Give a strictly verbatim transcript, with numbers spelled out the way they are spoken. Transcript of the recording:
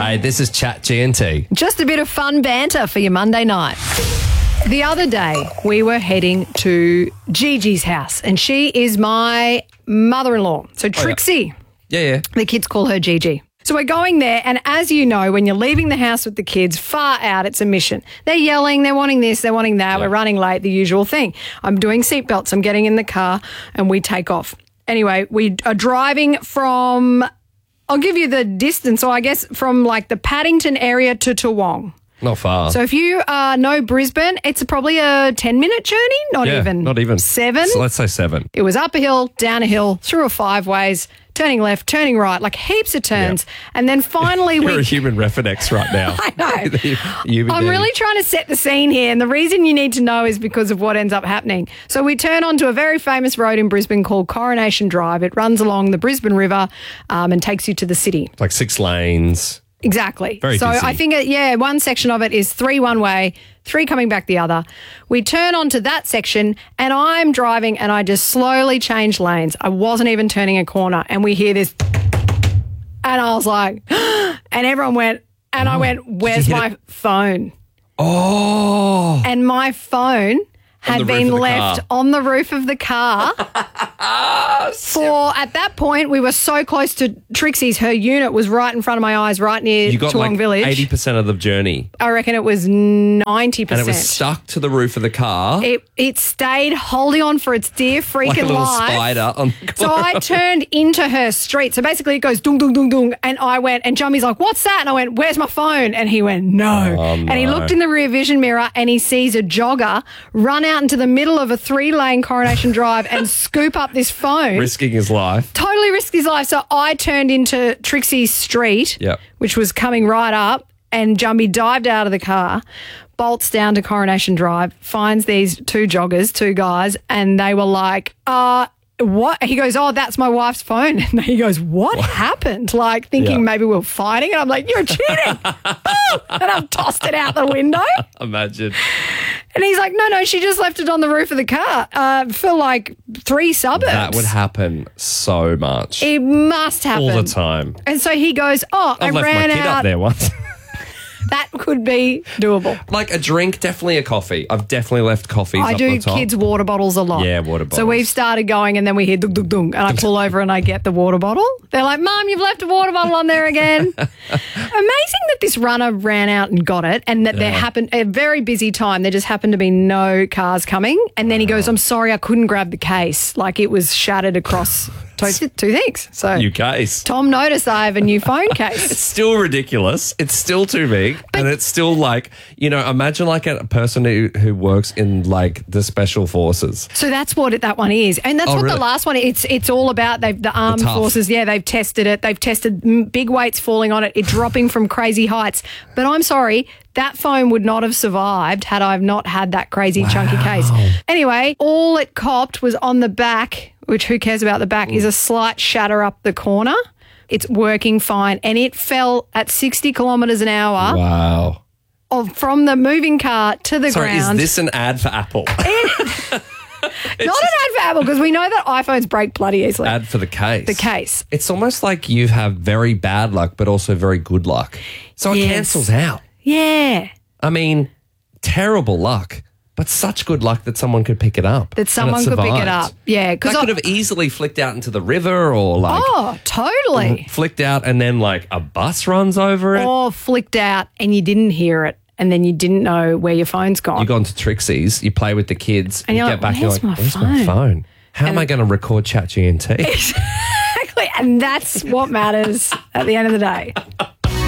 G'day, this is Chat G N T. Just a bit of fun banter for your Monday night. The other day, we were heading to Gigi's house, and she is my mother-in-law. So Trixie, Yeah, yeah. the kids call her Gigi. So we're going there, and as you know, when you're leaving the house with the kids, far out, it's a mission. They're yelling, they're wanting this, they're wanting that, Yeah. we're running late, the usual thing. I'm doing seatbelts, I'm getting in the car, and we take off. Anyway, we are driving from, I'll give you the distance, so I guess from like the Paddington area to Toowong. Not far. So if you uh, know Brisbane, it's probably a ten-minute journey, not yeah, even. Not even. Seven? So let's say seven. It was up a hill, down a hill, through a five ways, turning left, turning right, like heaps of turns. Yep. And then finally You're we... a human Refinex right now. I know. Human I'm daddy. really trying to set the scene here, and the reason you need to know is because of what ends up happening. So we turn onto a very famous road in Brisbane called Coronation Drive. It runs along the Brisbane River um, and takes you to the city. Like six lanes. Exactly. Very so busy. I think, it, yeah, one section of it is three one way, three coming back the other. We turn onto that section and I'm driving and I just slowly change lanes. I wasn't even turning a corner and we hear this and I was like, and everyone went, and I went, where's hit my it? phone? Oh. And my phone had the roof been of the left car. on the roof of the car for, at that point, we were so close to Trixie's. Her unit was right in front of my eyes, right near You got Toowong like Village. eighty percent of the journey. I reckon it was ninety And percent. it was stuck to the roof of the car. It, it stayed holding on for its dear freaking like a little life. spider on the So I turned into her street. So basically it goes dung, dung, dung, dung. And I went, and Jummy's like, what's that? And I went, where's my phone? And he went, no. Oh, And he no. looked in the rear vision mirror and he sees a jogger run out into the middle of a three-lane Coronation Drive and scoop up this phone. risking his life. Totally risked his life. So I turned into Trixie's street, Yep. which was coming right up, and Jumby dived out of the car, bolts down to Coronation Drive, finds these two joggers, two guys, and they were like, uh, what? He goes, oh, that's my wife's phone. And he goes, what, happened? Like thinking Yeah. maybe we were fighting. And I'm like, you're cheating. Boom! And I've tossed it out the window. Imagine. And he's like, no, no, she just left it on the roof of the car uh, for like three suburbs. That would happen so much. It must happen. All the time. And so he goes, oh, I've I left ran my kid out. up there once. That could be doable. Like a drink, definitely a coffee. I've definitely left coffees I up do the top. kids' water bottles a lot. Yeah, water So bottles. we've started going and then we hear dung, dung, dung, and I pull over and I get the water bottle. They're like, Mum, you've left a water bottle on there again. Amazing that this runner ran out and got it and that there happened a very busy time. There just happened to be no cars coming. And then he goes, I'm sorry, I couldn't grab the case. Like it was shattered across two, two things. So New case. Tom noticed I have a new phone It's case. still ridiculous. It's still too big. and it's still like, you know, imagine like a person who, who works in like the special forces. So that's what it, that one is, and that's Oh, what really? the last one. It's it's all about. They've the armed tough. forces. Yeah, they've tested it. They've tested mm, big weights falling on it, it dropping from crazy heights. But I'm sorry, that phone would not have survived had I not had that crazy chunky case. Anyway, all it copped was on the back, which who cares about the back, is a slight shatter up the corner. It's working fine, and it fell at sixty kilometres an hour Wow. of, from the moving car to the Sorry, ground. is this an ad for Apple? Not an ad for Apple, because we know that iPhones break bloody easily. Ad for the case. The case. It's almost like you have very bad luck, but also very good luck. So it Yes. cancels out. Yeah. I mean, terrible luck, but such good luck that someone could pick it up. That and someone it could pick it survived. up. Yeah. That Because could have easily flicked out into the river or like Oh, totally. flicked out and then like a bus runs over it. Or flicked out and you didn't hear it and then you didn't know where your phone's gone. You go into Trixie's, you play with the kids, And you you're get like, back, you're "Where's like, my where's my phone?" phone? How am I going to record Chat G N T? Exactly. And that's what matters at the end of the day.